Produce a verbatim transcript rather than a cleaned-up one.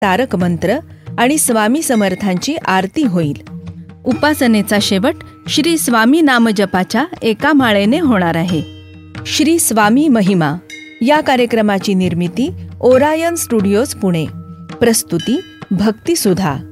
तारक मंत्र आणि स्वामी समर्थांची आरती होईल. उपासनेचा शेवट श्री स्वामी नामजपाच्या एका माळेने होणार आहे. श्री स्वामी महिमा या कार्यक्रमाची निर्मिती ओरायन स्टुडिओज पुणे. प्रस्तुती भक्ती सुधा.